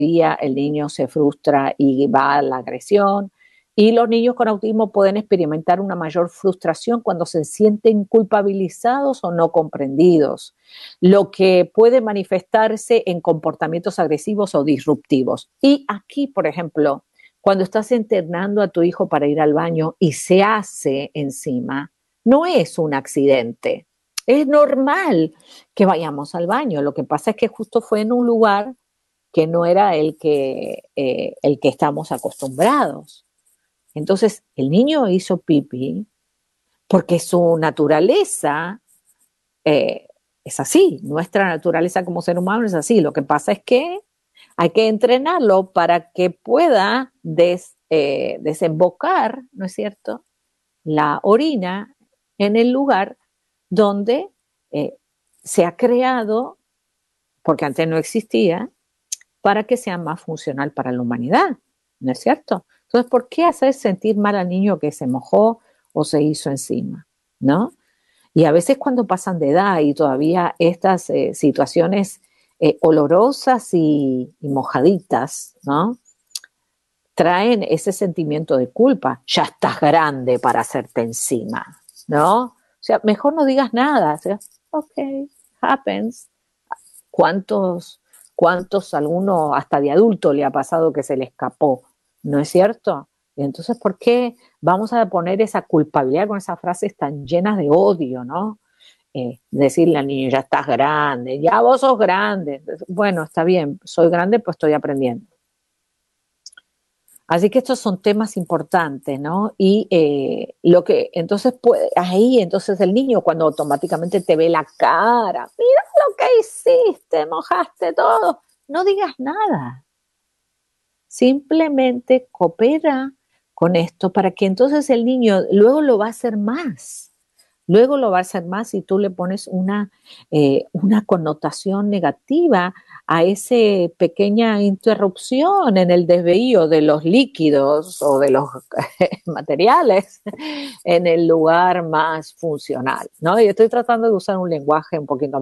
el niño se frustra y va a la agresión. Y los niños con autismo pueden experimentar una mayor frustración cuando se sienten culpabilizados o no comprendidos, lo que puede manifestarse en comportamientos agresivos o disruptivos. Y aquí, por ejemplo, cuando estás internando a tu hijo para ir al baño y se hace encima, no es un accidente. Es normal que vayamos al baño. Lo que pasa es que justo fue en un lugar que no era el que estamos acostumbrados. Entonces, el niño hizo pipí porque su naturaleza eh, es así, nuestra naturaleza como ser humano es así. Lo que pasa es que hay que entrenarlo para que pueda desembocar, ¿no es cierto?, la orina en el lugar donde eh, se ha creado, porque antes no existía, para que sea más funcional para la humanidad, ¿no es cierto? Entonces, ¿por qué hacer sentir mal al niño que se mojó o se hizo encima? ¿No? Y a veces cuando pasan de edad y todavía estas situaciones olorosas y mojaditas, ¿no? Traen ese sentimiento de culpa. Ya estás grande para hacerte encima, ¿no? O sea, mejor no digas nada. O sea, ok, happens. ¿Cuántos, cuántos alguno hasta de adulto le ha pasado que se le escapó? ¿No es cierto? Y entonces, ¿por qué vamos a poner esa culpabilidad con esas frases tan llenas de odio, ¿no? Decirle al niño, ya estás grande, ya vos sos grande. Bueno, está bien, soy grande, pues estoy aprendiendo. Así que estos son temas importantes, ¿no? Y lo que entonces puede, ahí entonces el niño cuando automáticamente te ve la cara, mira lo que hiciste, mojaste todo, no digas nada, simplemente coopera con esto para que entonces el niño luego lo va a hacer más. Luego lo va a hacer más si tú le pones una connotación negativa a esa pequeña interrupción en el desvío de los líquidos o de los materiales en el lugar más funcional, ¿no? Y estoy tratando de usar un lenguaje un poquito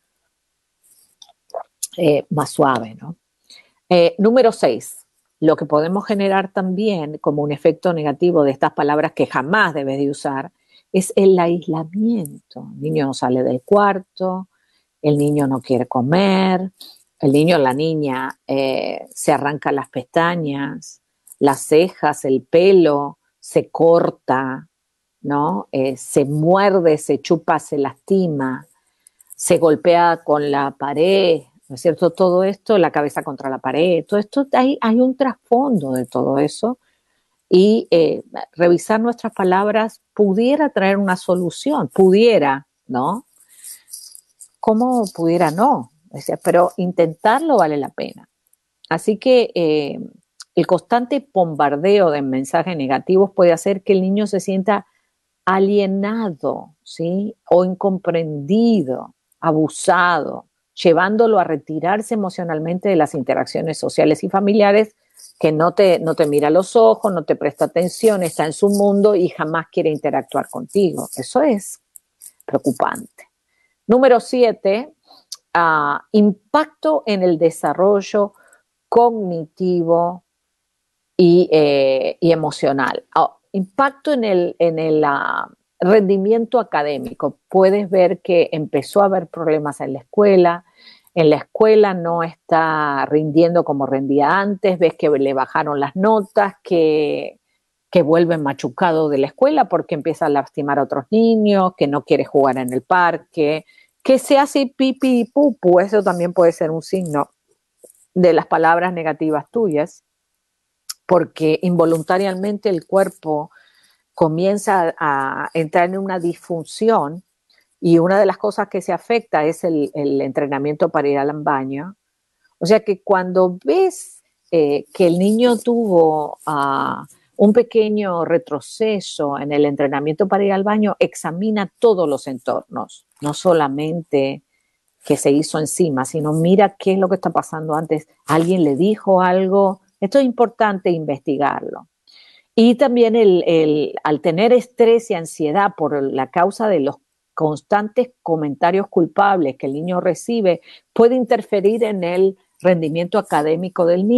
más suave, ¿no? Número 6. Lo que podemos generar también como un efecto negativo de estas palabras que jamás debes de usar es el aislamiento. El niño no sale del cuarto, el niño no quiere comer, el niño o la niña se arranca las pestañas, las cejas, el pelo, se corta, ¿no? Se muerde, se chupa, se lastima, se golpea con la pared, ¿no es cierto? Todo esto, la cabeza contra la pared, todo esto, hay un trasfondo de todo eso y revisar nuestras palabras pudiera traer una solución, pudiera, ¿no? ¿Cómo pudiera no? O sea, pero intentarlo vale la pena. Así que el constante bombardeo de mensajes negativos puede hacer que el niño se sienta alienado, ¿sí? O incomprendido, abusado, llevándolo a retirarse emocionalmente de las interacciones sociales y familiares, que no te mira a los ojos, no te presta atención, está en su mundo y jamás quiere interactuar contigo. Eso es preocupante. Número 7, impacto en el desarrollo cognitivo y emocional. Impacto en el rendimiento académico. Puedes ver que empezó a haber problemas en la escuela no está rindiendo como rendía antes, ves que le bajaron las notas, que vuelve machucado de la escuela porque empieza a lastimar a otros niños, que no quiere jugar en el parque, que se hace pipi y pupu. Eso también puede ser un signo de las palabras negativas tuyas, porque involuntariamente el cuerpo comienza a entrar en una disfunción y una de las cosas que se afecta es el entrenamiento para ir al baño. O sea que cuando ves que el niño tuvo un pequeño retroceso en el entrenamiento para ir al baño, examina todos los entornos, no solamente que se hizo encima, sino mira qué es lo que está pasando antes. ¿Alguien le dijo algo? Esto es importante investigarlo. Y también al tener estrés y ansiedad por la causa de los constantes comentarios culpables que el niño recibe, puede interferir en el rendimiento académico del